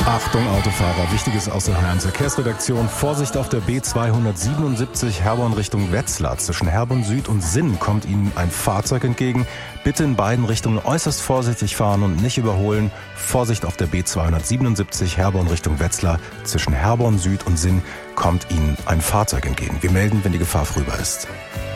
Achtung Autofahrer, Wichtiges aus der H1 Verkehrsredaktion. Vorsicht auf der B277 Herborn Richtung Wetzlar. Zwischen Herborn Süd und Sinn kommt Ihnen ein Fahrzeug entgegen. Bitte in beiden Richtungen äußerst vorsichtig fahren und nicht überholen. Vorsicht auf der B277 Herborn Richtung Wetzlar. Zwischen Herborn Süd und Sinn kommt Ihnen ein Fahrzeug entgegen. Wir melden, wenn die Gefahr vorüber ist.